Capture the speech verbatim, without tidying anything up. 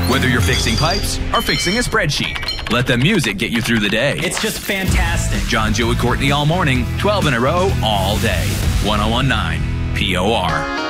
Whether you're fixing pipes or fixing a spreadsheet, let the music get you through the day. It's just fantastic. John, Joe, and Courtney all morning, twelve in a row, all day. one oh one point nine P O R.